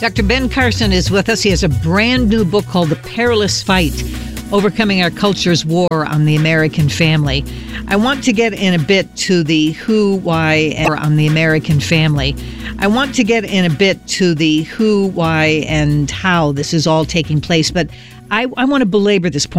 Dr. Ben Carson is with us. He has a brand new book called The Perilous Fight, Overcoming Our Culture's War on the American Family. I want to get in a bit to the who, why, and on the American family. I want to get in a bit to the who, why, and how this is all taking place, but I want to belabor this point.